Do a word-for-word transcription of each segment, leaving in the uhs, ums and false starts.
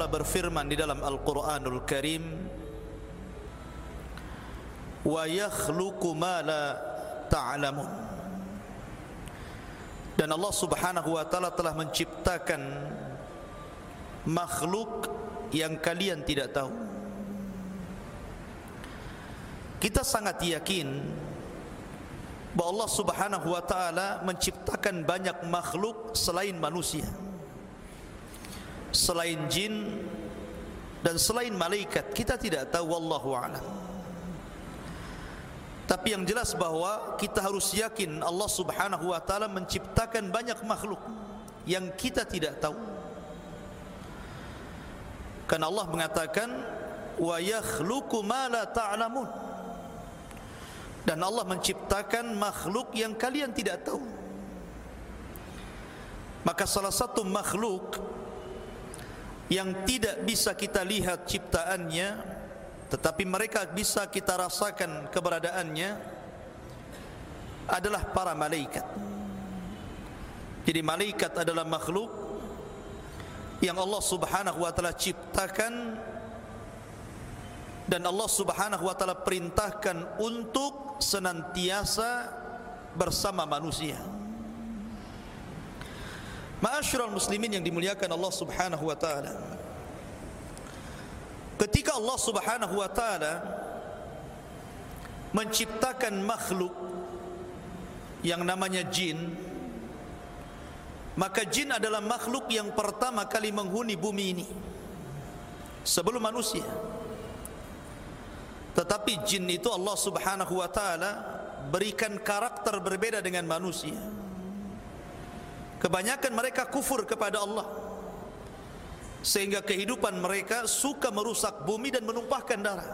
berfirman di dalam Al-Quranul Karim, wa yakhluqu ma la ta'lamun. Dan Allah Subhanahu wa taala telah menciptakan makhluk yang kalian tidak tahu. Kita sangat yakin bahwa Allah Subhanahu wa taala menciptakan banyak makhluk selain manusia, selain jin dan selain malaikat. Kita tidak tahu, wallahu a'lam. Tapi yang jelas bahwa kita harus yakin Allah Subhanahu wa taala menciptakan banyak makhluk yang kita tidak tahu. Karena Allah mengatakan wa yakhluqu ma la ta'lamun. Dan Allah menciptakan makhluk yang kalian tidak tahu. Maka salah satu makhluk yang tidak bisa kita lihat ciptaannya, tetapi mereka bisa kita rasakan keberadaannya, adalah para malaikat. Jadi malaikat adalah makhluk yang Allah Subhanahu wa taala ciptakan dan Allah Subhanahu wa taala perintahkan untuk senantiasa bersama manusia. Ma'asyiral muslimin yang dimuliakan Allah Subhanahu wa taala, ketika Allah Subhanahu wa taala menciptakan makhluk yang namanya jin, maka jin adalah makhluk yang pertama kali menghuni bumi ini sebelum manusia. Tetapi jin itu Allah Subhanahu wa taala berikan karakter berbeda dengan manusia. Kebanyakan mereka kufur kepada Allah, sehingga kehidupan mereka suka merusak bumi dan menumpahkan darah.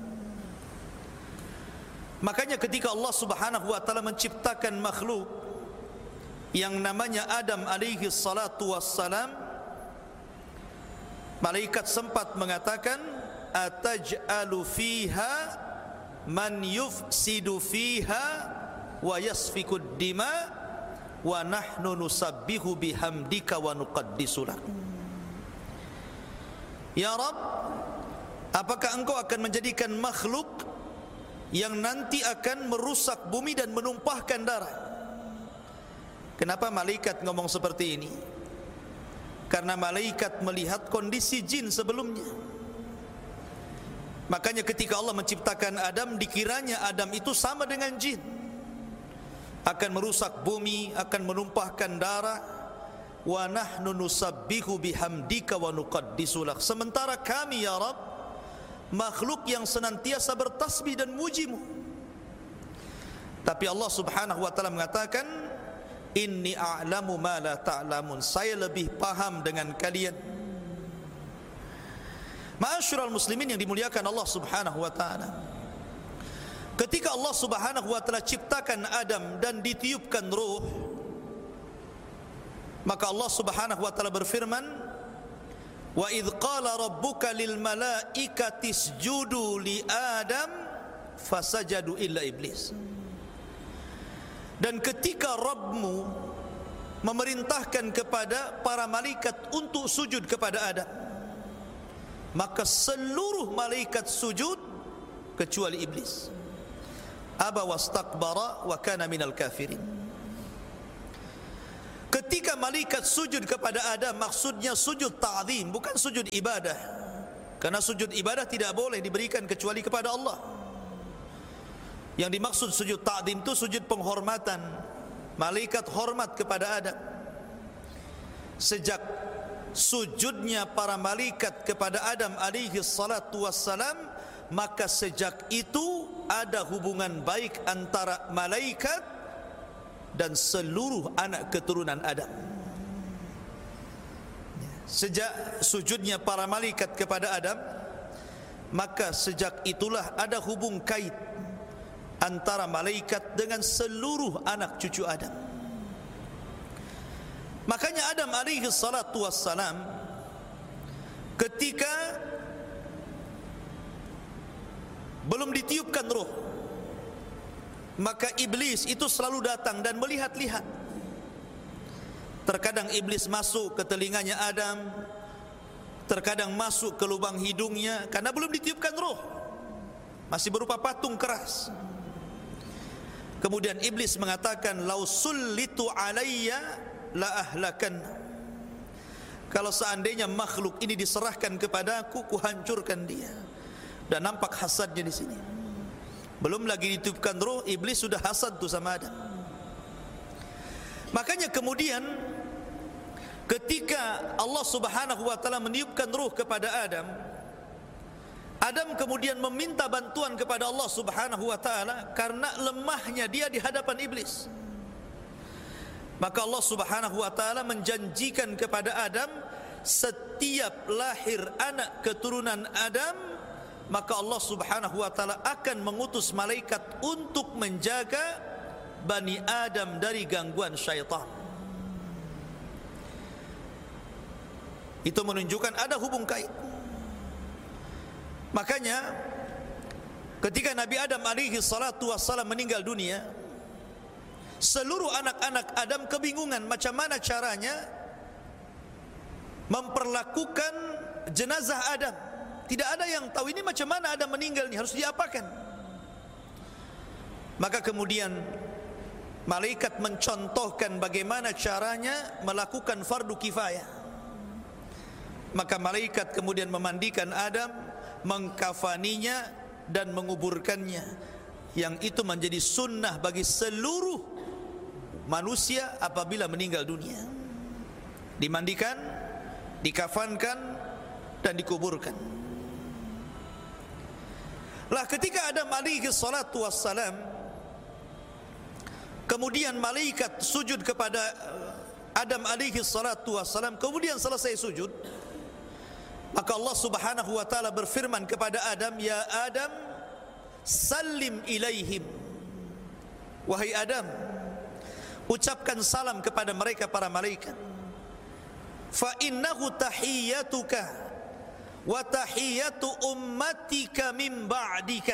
Makanya ketika Allah Subhanahu wa taala menciptakan makhluk yang namanya Adam alaihi salatu wassalam, malaikat sempat mengatakan, ataj'alu fiha man yufsidu fiha wa yasfikud dima wa nahnu nusabbihu bihamdika wa nuqaddisu lak. Ya Rabb, apakah engkau akan menjadikan makhluk yang nanti akan merusak bumi dan menumpahkan darah? Kenapa malaikat ngomong seperti ini? Karena malaikat melihat kondisi jin sebelumnya. Makanya ketika Allah menciptakan Adam, dikiranya Adam itu sama dengan jin, akan merusak bumi, akan menumpahkan darah. Wa nahnu nusabbihu bihamdika wa nuqaddisu lak. Sementara kami ya Rabb, makhluk yang senantiasa bertasbih dan mujimu. Tapi Allah Subhanahu wa taala mengatakan, inni a'lamu ma la ta'lamun. Saya lebih paham dengan kalian. Ma'asyiral muslimin yang dimuliakan Allah Subhanahu wa taala, ketika Allah Subhanahu wa taala ciptakan Adam dan ditiupkan ruh, maka Allah Subhanahu wa taala berfirman, wa idz qala rabbuka lil malaikati isjudu li Adam fasajadu illa iblis. Dan ketika Rabbmu memerintahkan kepada para malaikat untuk sujud kepada Adam, maka seluruh malaikat sujud kecuali iblis. Aba wastakbara wa kana minal kafirin. Ketika malaikat sujud kepada Adam, maksudnya sujud ta'zim, bukan sujud ibadah. Karena sujud ibadah tidak boleh diberikan kecuali kepada Allah. Yang dimaksud sujud ta'zim itu sujud penghormatan. Malaikat hormat kepada Adam. Sejak sujudnya para malaikat kepada Adam alaihi salatu wassalam, maka sejak itu ada hubungan baik antara malaikat dan seluruh anak keturunan Adam. Sejak sujudnya para malaikat kepada Adam, maka sejak itulah ada hubung kait antara malaikat dengan seluruh anak cucu Adam. Makanya Adam alaihi salatu wassalam, ketika belum ditiupkan roh, maka iblis itu selalu datang dan melihat-lihat. Terkadang iblis masuk ke telinganya Adam, terkadang masuk ke lubang hidungnya karena belum ditiupkan roh, masih berupa patung keras. Kemudian iblis mengatakan, lau sullitu alayya la ahlakan, kalau seandainya makhluk ini diserahkan kepadaku, kuhancurkan dia. Dan nampak hasadnya di sini. Belum lagi ditiupkan roh, iblis sudah hasad tuh sama Adam. Makanya kemudian ketika Allah Subhanahu wa taala meniupkan ruh kepada Adam, Adam kemudian meminta bantuan kepada Allah Subhanahu wa taala karena lemahnya dia di hadapan iblis. Maka Allah Subhanahu wa taala menjanjikan kepada Adam, setiap lahir anak keturunan Adam, maka Allah Subhanahu wa taala akan mengutus malaikat untuk menjaga Bani Adam dari gangguan syaitan. Itu menunjukkan ada hubung kait. Makanya ketika Nabi Adam alaihi salatu wassalam meninggal dunia, seluruh anak-anak Adam kebingungan macam mana caranya memperlakukan jenazah Adam. Tidak ada yang tahu ini macam mana Adam meninggal, ini harus diapakan. Maka kemudian malaikat mencontohkan bagaimana caranya melakukan fardu kifayah. Maka malaikat kemudian memandikan Adam, mengkafaninya dan menguburkannya, yang itu menjadi sunnah bagi seluruh manusia apabila meninggal dunia. Dimandikan, dikafankan dan dikuburkan. Lah ketika Adam alaihi salatu wassalam, kemudian malaikat sujud kepada Adam alaihi salatu wassalam, kemudian selesai sujud, maka Allah Subhanahu wa taala berfirman kepada Adam, ya Adam, salim ilaihim. Wahai Adam, ucapkan salam kepada mereka para malaikat. Fa innahu tahiyyatuka wa tahiyyatu ummatika min ba'dika.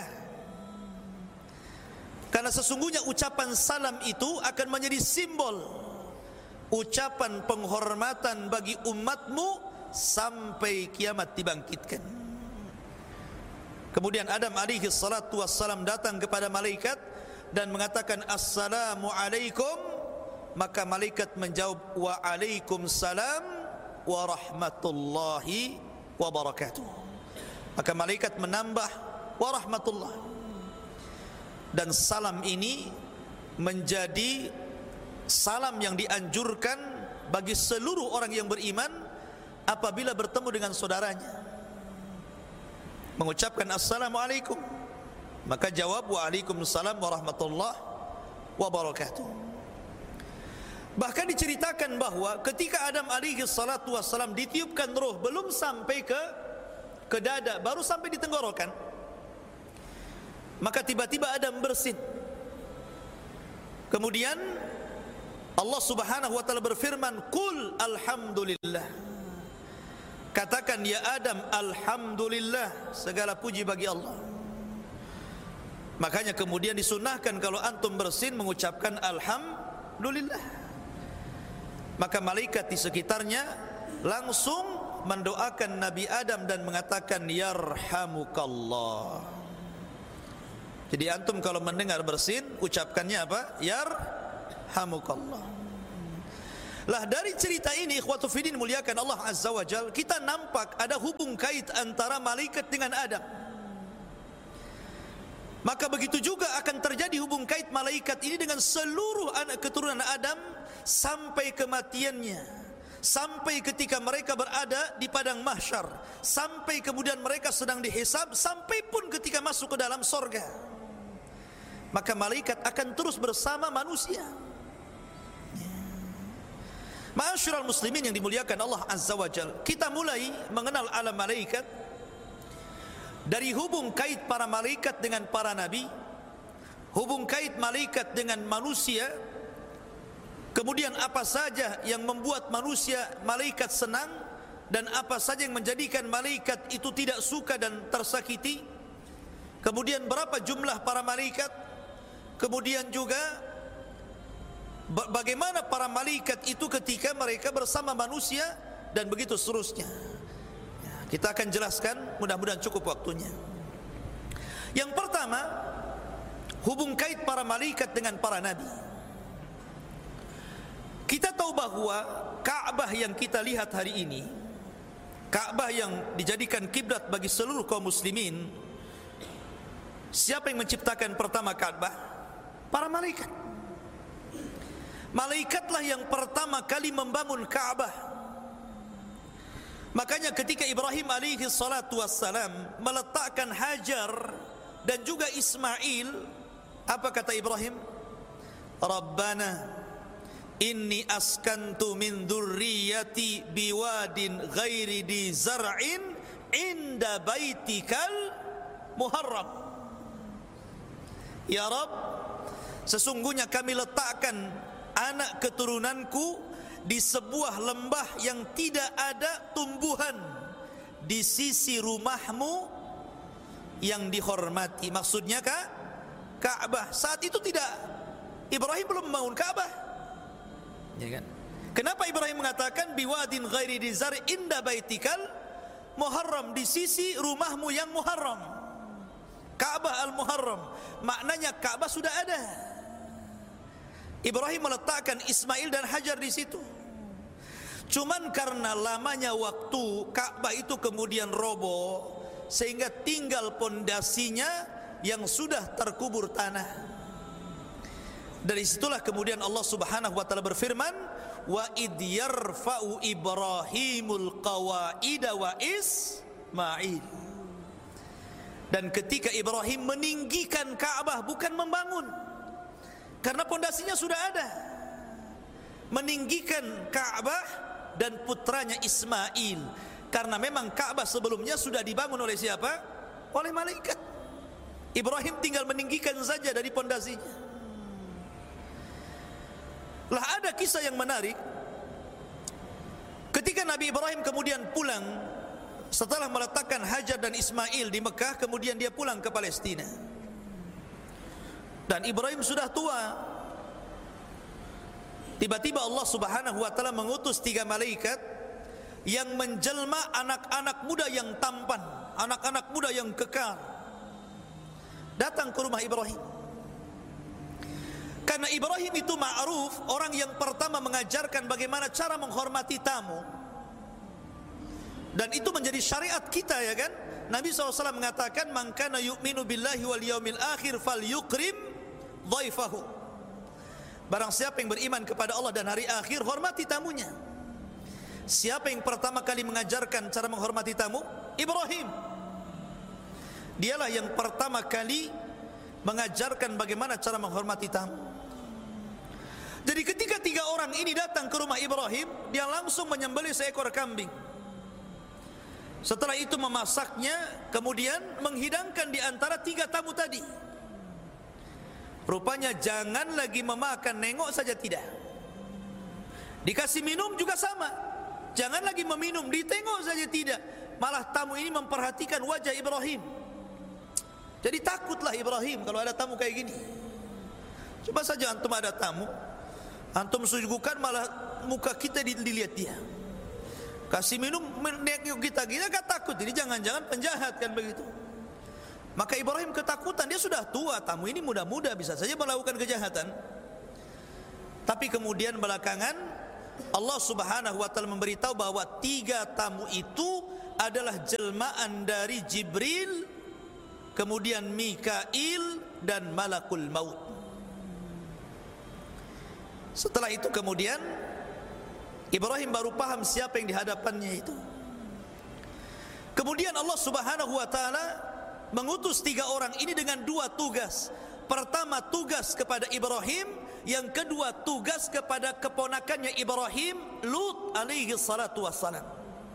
Karena sesungguhnya ucapan salam itu akan menjadi simbol ucapan penghormatan bagi umatmu sampai kiamat dibangkitkan. Kemudian Adam alaihi salatu wassalam datang kepada malaikat dan mengatakan, assalamu alaikum. Maka malaikat menjawab, wa alaikumussalam wa rahmatullahi wa barakatuh. Maka malaikat menambah, wa rahmatullah. Dan salam ini menjadi salam yang dianjurkan bagi seluruh orang yang beriman apabila bertemu dengan saudaranya, mengucapkan assalamualaikum, maka jawab waalaikumsalam warahmatullahi wabarakatuh. Bahkan diceritakan bahwa ketika Adam alaihi salatu wassalam ditiupkan roh, belum sampai ke ke dada, baru sampai di tenggorokan, maka tiba-tiba Adam bersin. Kemudian Allah Subhanahu wa taala berfirman, qul alhamdulillah. Katakan ya Adam, alhamdulillah, segala puji bagi Allah. Makanya kemudian disunahkan kalau antum bersin mengucapkan alhamdulillah. Maka malaikat di sekitarnya langsung mendoakan Nabi Adam dan mengatakan yarhamukallah. Jadi antum kalau mendengar bersin, ucapkannya apa? Yarhamukallah. Lah dari cerita ini, ikhwatu fiddin muliakan Allah Azza wa Jal, kita nampak ada hubung kait antara malaikat dengan Adam. Maka begitu juga akan terjadi hubung kait malaikat ini dengan seluruh anak keturunan Adam sampai kematiannya, sampai ketika mereka berada di padang mahsyar, sampai kemudian mereka sedang dihisab, sampai pun ketika masuk ke dalam sorga. Maka malaikat akan terus bersama manusia. Ma'asyiral muslimin yang dimuliakan Allah Azza wa Jal, kita mulai mengenal alam malaikat dari hubung kait para malaikat dengan para nabi, hubung kait malaikat dengan manusia, kemudian apa saja yang membuat manusia malaikat senang dan apa saja yang menjadikan malaikat itu tidak suka dan tersakiti, kemudian berapa jumlah para malaikat, kemudian juga bagaimana para malaikat itu ketika mereka bersama manusia, dan begitu seterusnya. Kita akan jelaskan, mudah-mudahan cukup waktunya. Yang pertama, hubung kait para malaikat dengan para nabi. Kita tahu bahwa Ka'bah yang kita lihat hari ini, Ka'bah yang dijadikan kiblat bagi seluruh kaum muslimin, siapa yang menciptakan pertama Ka'bah? Para malaikat. Malaikatlah yang pertama kali membangun Ka'bah. Makanya ketika Ibrahim alaihi salatu wassalam meletakkan Hajar dan juga Ismail, apa kata Ibrahim? Rabbana inni askantu min dzurriyyati biwadin ghairi di zar'in inda baitikal muharram. Ya Rabb, sesungguhnya kami letakkan anak keturunanku di sebuah lembah yang tidak ada tumbuhan di sisi rumahmu yang dihormati. Maksudnya Kak, Ka'bah. Saat itu tidak, Ibrahim belum membangun Ka'bah, ya kan? Kenapa Ibrahim mengatakan biwadin ghairi dizar inda baitikal muharram, di sisi rumahmu yang muharram, Ka'bah al-Muharram? Maknanya Ka'bah sudah ada. Ibrahim meletakkan Ismail dan Hajar di situ. Cuman karena lamanya waktu, Ka'bah itu kemudian roboh sehingga tinggal pondasinya yang sudah terkubur tanah. Dari situlah kemudian Allah Subhanahu wa taala berfirman, wa id yarfa'u Ibrahimul qawaida wa Ismail. Dan ketika Ibrahim meninggikan Ka'bah, bukan membangun, karena pondasinya sudah ada, meninggikan Ka'bah dan putranya Ismail, karena memang Ka'bah sebelumnya sudah dibangun oleh siapa? Oleh malaikat. Ibrahim tinggal meninggikan saja dari pondasinya. Lah ada kisah yang menarik. Ketika Nabi Ibrahim kemudian pulang setelah meletakkan Hajar dan Ismail di Mekah, kemudian dia pulang ke Palestina. Dan Ibrahim sudah tua. Tiba-tiba Allah Subhanahu wa taala mengutus tiga malaikat yang menjelma anak-anak muda yang tampan, anak-anak muda yang kekar, datang ke rumah Ibrahim. Karena Ibrahim itu ma'ruf, orang yang pertama mengajarkan bagaimana cara menghormati tamu. Dan itu menjadi syariat kita, ya kan? Nabi shallallahu alaihi wasallam mengatakan, man kana yu'minu billahi wal yaumil akhir falyukrim dhaifahu. Barang siapa yang beriman kepada Allah dan hari akhir, hormati tamunya. Siapa yang pertama kali mengajarkan cara menghormati tamu? Ibrahim. Dialah yang pertama kali mengajarkan bagaimana cara menghormati tamu. Jadi ketika tiga orang ini datang ke rumah Ibrahim, dia langsung menyembelih seekor kambing. Setelah itu memasaknya, kemudian menghidangkan di antara tiga tamu tadi. Rupanya jangan lagi memakan, nengok saja tidak. Dikasih minum juga sama, jangan lagi meminum, ditengok saja tidak. Malah tamu ini memperhatikan wajah Ibrahim. Jadi takutlah Ibrahim kalau ada tamu kayak gini. Coba saja antum ada tamu, antum suguhkan malah muka kita dilihat dia. Kasih minum, nengok kita, kita gak takut. Jadi jangan-jangan penjahat kan begitu. Maka Ibrahim ketakutan, dia sudah tua, tamu ini muda-muda, bisa saja melakukan kejahatan. Tapi kemudian belakangan Allah Subhanahu wa taala memberitahu bahwa tiga tamu itu adalah jelmaan dari Jibril, kemudian Mikail dan Malakul Maut. Setelah itu kemudian Ibrahim baru paham siapa yang dihadapannya itu. Kemudian Allah Subhanahu wa taala mengutus tiga orang ini dengan dua tugas. Pertama, tugas kepada Ibrahim. Yang kedua, tugas kepada keponakannya Ibrahim, Lut alaihi salatu wassalam.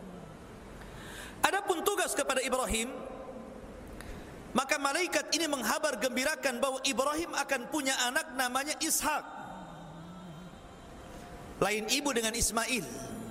Adapun tugas kepada Ibrahim, maka malaikat ini menghabar gembirakan bahwa Ibrahim akan punya anak namanya Ishak, lain ibu dengan Ismail.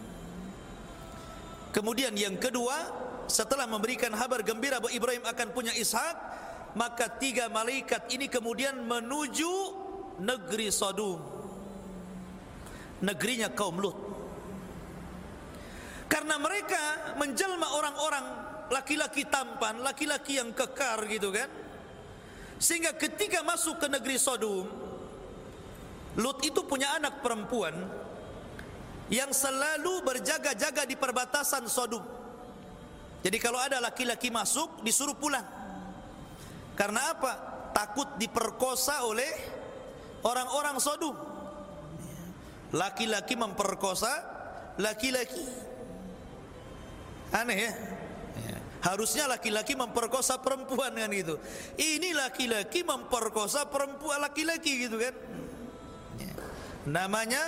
Kemudian yang kedua, setelah memberikan kabar gembira bahwa Ibrahim akan punya Ishak, maka tiga malaikat ini kemudian menuju negeri Sodom, negerinya kaum Lut. Karena mereka menjelma orang-orang laki-laki tampan, laki-laki yang kekar gitu kan. Sehingga ketika masuk ke negeri Sodom, Lut itu punya anak perempuan yang selalu berjaga-jaga di perbatasan Sodom. Jadi kalau ada laki-laki masuk, disuruh pulang. Karena apa? Takut diperkosa oleh orang-orang Sodom. Laki-laki memperkosa laki-laki. Aneh ya? Harusnya laki-laki memperkosa perempuan kan gitu. Ini laki-laki memperkosa perempuan laki-laki gitu kan. Namanya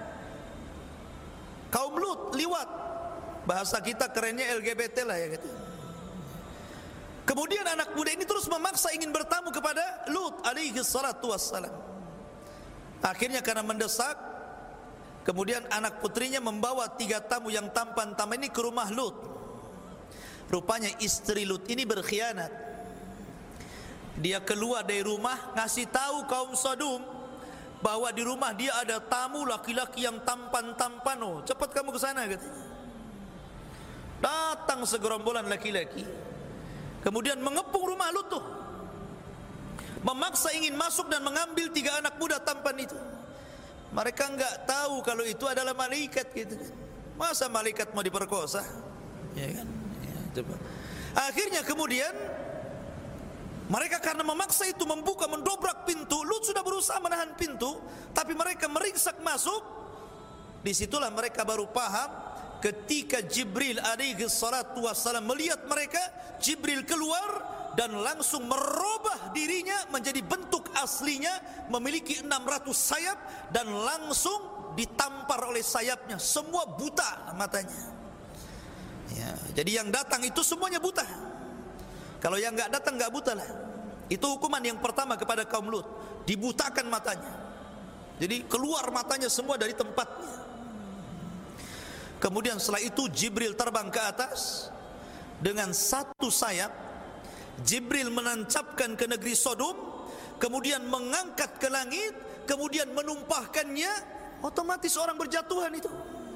kaum Lut, liwat. Bahasa kita kerennya L G B T lah ya gitu. Kemudian anak muda ini terus memaksa ingin bertamu kepada Lut alaihi salatu wassalam. Akhirnya karena mendesak, kemudian anak putrinya membawa tiga tamu yang tampan-tampan ini ke rumah Lut. Rupanya istri Lut ini berkhianat. Dia keluar dari rumah ngasih tahu kaum Sodom bahwa di rumah dia ada tamu laki-laki yang tampan-tampan. Oh, cepat kamu ke sana katanya. Datang segerombolan laki-laki, kemudian mengepung rumah Lut tuh, memaksa ingin masuk dan mengambil tiga anak muda tampan itu. Mereka enggak tahu kalau itu adalah malaikat gitu. Masa malaikat mau diperkosa? Ya kan? Ya, coba. Akhirnya kemudian mereka karena memaksa itu membuka, mendobrak pintu. Lut sudah berusaha menahan pintu, tapi mereka meringsek masuk. Disitulah mereka baru paham. Ketika Jibril alaihi salatu wassalam melihat mereka, Jibril keluar dan langsung merubah dirinya menjadi bentuk aslinya, memiliki enam ratus sayap, dan langsung ditampar oleh sayapnya. Semua buta matanya ya, jadi yang datang itu semuanya buta. Kalau yang enggak datang enggak buta lah. Itu hukuman yang pertama kepada kaum Lut, dibutakan matanya. Jadi keluar matanya semua dari tempatnya. Kemudian setelah itu Jibril terbang ke atas dengan satu sayap. Jibril menancapkan ke negeri Sodom, kemudian mengangkat ke langit, kemudian menumpahkannya. Otomatis orang berjatuhan itu.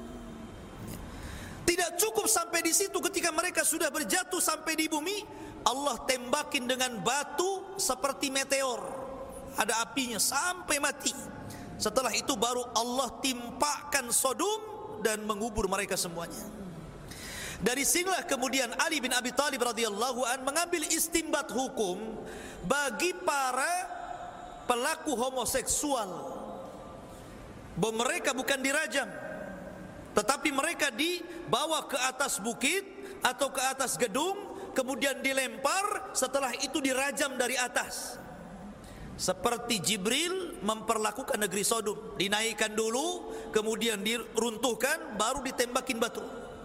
Tidak cukup sampai di situ, ketika mereka sudah berjatuh sampai di bumi, Allah tembakin dengan batu seperti meteor, ada apinya sampai mati. Setelah itu baru Allah timpakan Sodom dan mengubur mereka semuanya. Dari sinilah kemudian Ali bin Abi Thalib radhiyallahu an mengambil istimbat hukum bagi para pelaku homoseksual, bahwa mereka bukan dirajam, tetapi mereka dibawa ke atas bukit atau ke atas gedung, kemudian dilempar, setelah itu dirajam dari atas. Seperti Jibril memperlakukan negeri Sodom, dinaikkan dulu, kemudian diruntuhkan, baru ditembakin batu.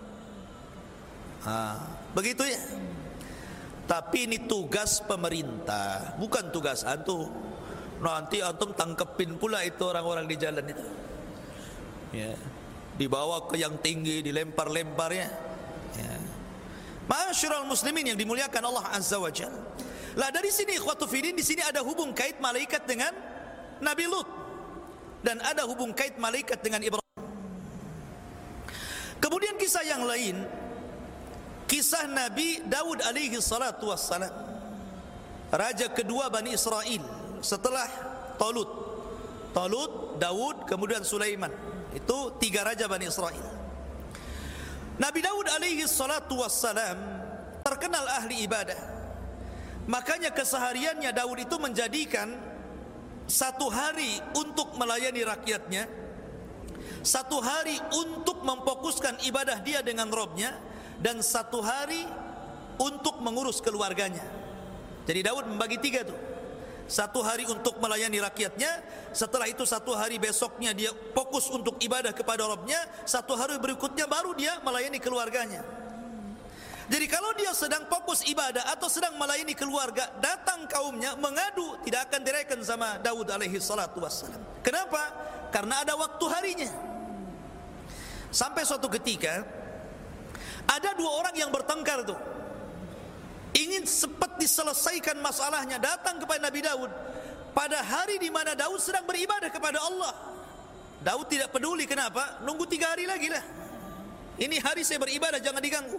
Ah, begitu ya. Tapi ini tugas pemerintah, bukan tugas antum. Nanti antum tangkepin pula itu orang-orang di jalan itu. Ya, dibawa ke yang tinggi, dilempar-lemparnya. Ya. Ma'asyiral muslimin yang dimuliakan Allah Azza wa Jalla. Lah dari sini ikhwatu fillah, di sini ada hubung kait malaikat dengan Nabi Lut dan ada hubung kait malaikat dengan Ibrahim. Kemudian kisah yang lain, kisah Nabi Daud alaihi salatu wassalam, raja kedua Bani Israel setelah Talut. Talut, Daud, kemudian Sulaiman. Itu tiga raja Bani Israel. Nabi Daud alaihi salatu wassalam terkenal ahli ibadah. Makanya kesehariannya Daud itu menjadikan satu hari untuk melayani rakyatnya, satu hari untuk memfokuskan ibadah dia dengan Robnya, dan satu hari untuk mengurus keluarganya. Jadi Daud membagi tiga tuh. Satu hari untuk melayani rakyatnya, setelah itu satu hari besoknya dia fokus untuk ibadah kepada Robnya, satu hari berikutnya baru dia melayani keluarganya. Jadi kalau dia sedang fokus ibadah atau sedang melayani keluarga, datang kaumnya mengadu, tidak akan direken sama Daud alaihi salatu wassalam. Kenapa? Karena ada waktu harinya. Sampai suatu ketika ada dua orang yang bertengkar tuh, ingin cepat diselesaikan masalahnya, datang kepada Nabi Daud pada hari di mana Daud sedang beribadah kepada Allah. Daud tidak peduli, kenapa? Nunggu tiga hari lagi lah. Ini hari saya beribadah, jangan diganggu.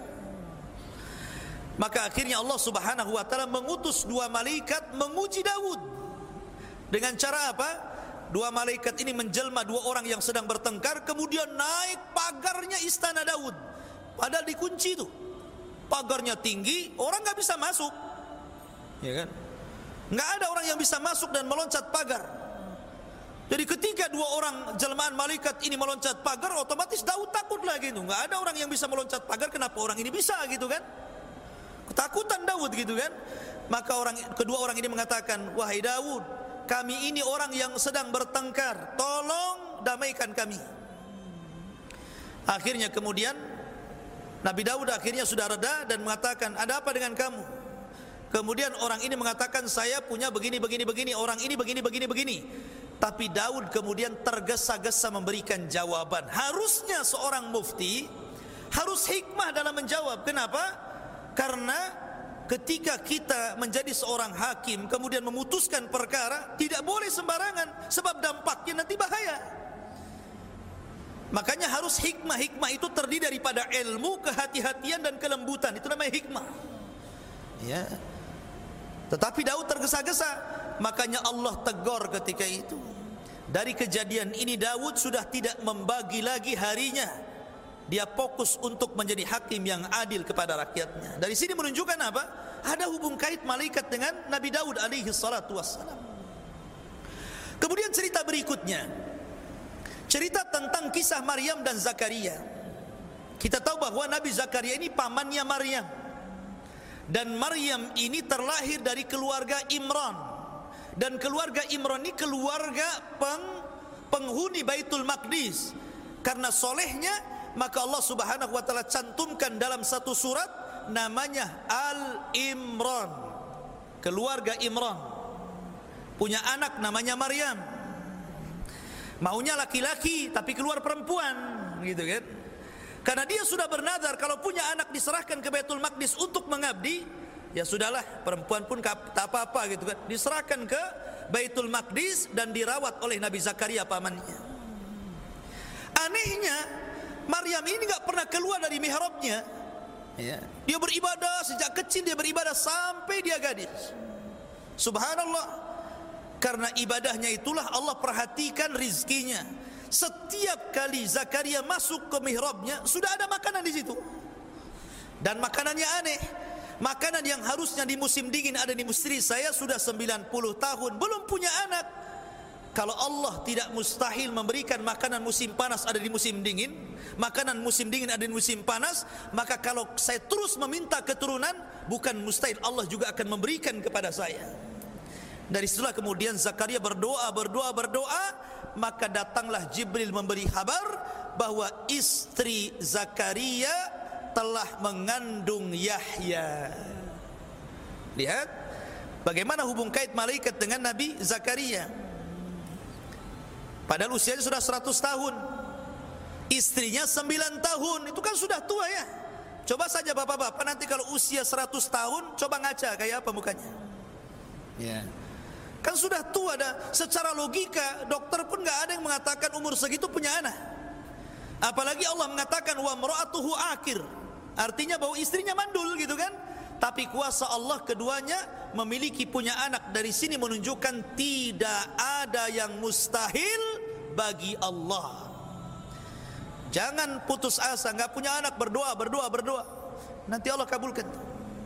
Maka akhirnya Allah Subhanahu wa taala mengutus dua malaikat menguji Daud. Dengan cara apa? Dua malaikat ini menjelma dua orang yang sedang bertengkar, kemudian naik pagarnya istana Daud. Padahal dikunci itu. Pagarnya tinggi, orang enggak bisa masuk. Ya kan? Enggak ada orang yang bisa masuk dan meloncat pagar. Jadi ketika dua orang jelmaan malaikat ini meloncat pagar, otomatis Daud takut lagi itu. Enggak ada orang yang bisa meloncat pagar, kenapa orang ini bisa gitu kan? Ketakutan Daud gitu kan. Maka orang kedua orang ini mengatakan, wahai Daud, kami ini orang yang sedang bertengkar, tolong damaikan kami. Akhirnya kemudian Nabi Daud akhirnya sudah reda dan mengatakan, ada apa dengan kamu? Kemudian orang ini mengatakan, saya punya begini begini begini, orang ini begini begini begini. Tapi Daud kemudian tergesa-gesa memberikan jawaban. Harusnya seorang mufti harus hikmah dalam menjawab. Kenapa? Karena ketika kita menjadi seorang hakim kemudian memutuskan perkara, tidak boleh sembarangan, sebab dampaknya nanti bahaya. Makanya harus hikmah. Hikmah itu terdiri daripada ilmu, kehati-hatian dan kelembutan. Itu namanya hikmah. Ya. Tetapi Daud tergesa-gesa, makanya Allah tegur ketika itu. Dari kejadian ini Daud sudah tidak membagi lagi harinya. Dia fokus untuk menjadi hakim yang adil kepada rakyatnya. Dari sini menunjukkan apa? Ada hubung kait malaikat dengan Nabi Daud alaihi salatu wassalam. Kemudian cerita berikutnya, cerita tentang kisah Maryam dan Zakaria. Kita tahu bahwa Nabi Zakaria ini pamannya Maryam. Dan Maryam ini terlahir dari keluarga Imran. Dan keluarga Imran ini keluarga peng, penghuni Baitul Maqdis. Karena solehnya, maka Allah Subhanahu wa taala cantumkan dalam satu surat namanya Al-Imran. Keluarga Imran punya anak namanya Maryam. Maunya laki-laki tapi keluar perempuan, gitu kan? Karena dia sudah bernazar kalau punya anak diserahkan ke Baitul Maqdis untuk mengabdi, ya sudahlah, perempuan pun tak apa-apa gitu kan. Diserahkan ke Baitul Maqdis dan dirawat oleh Nabi Zakaria pamannya. Anehnya Maryam ini enggak pernah keluar dari mihrabnya. Ya. Dia beribadah sejak kecil, dia beribadah sampai dia gadis. Subhanallah. Karena ibadahnya itulah Allah perhatikan rizkinya. Setiap kali Zakaria masuk ke mihrabnya sudah ada makanan di situ. Dan makanannya aneh. Makanan yang harusnya di musim dingin ada di istri saya sudah sembilan puluh tahun belum punya anak. Kalau Allah tidak mustahil memberikan makanan musim panas ada di musim dingin, makanan musim dingin ada di musim panas, maka kalau saya terus meminta keturunan, bukan mustahil Allah juga akan memberikan kepada saya. Dari situlah kemudian Zakaria berdoa, berdoa, berdoa, maka datanglah Jibril memberi kabar bahwa istri Zakaria telah mengandung Yahya. Lihat bagaimana hubung kait malaikat dengan Nabi Zakaria. Padahal usianya sudah seratus tahun, istrinya sembilan tahun. Itu kan sudah tua ya. Coba saja bapak-bapak nanti kalau usia seratus tahun, coba ngaca kayak apa mukanya. Ya. Kan sudah tua dah. Secara logika dokter pun gak ada yang mengatakan umur segitu punya anak. Apalagi Allah mengatakan wa mra'atuhu akir, artinya bahwa istrinya mandul gitu kan. Tapi kuasa Allah keduanya memiliki punya anak. Dari sini menunjukkan tidak ada yang mustahil bagi Allah. Jangan putus asa, enggak punya anak, berdoa, berdoa, berdoa. Nanti Allah kabulkan.